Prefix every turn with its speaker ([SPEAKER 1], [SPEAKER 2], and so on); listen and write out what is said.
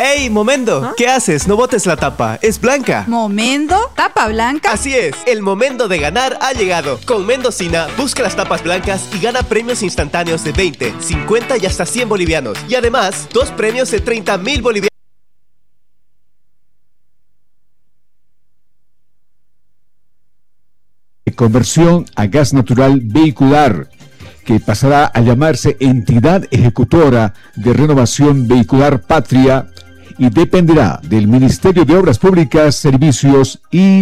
[SPEAKER 1] ¡Ey, Momendo! ¿Qué haces? No botes la tapa, es blanca.
[SPEAKER 2] ¿Momendo? ¿Tapa blanca?
[SPEAKER 1] Así es, el momento de ganar ha llegado. Con Mendocina, busca las tapas blancas y gana premios instantáneos de 20, 50 y hasta 100 bolivianos. Y además, 2 premios de 30.000 bolivianos.
[SPEAKER 3] Conversión a gas natural vehicular, que pasará a llamarse Entidad Ejecutora de Renovación Vehicular Patria y dependerá del Ministerio de Obras Públicas, Servicios y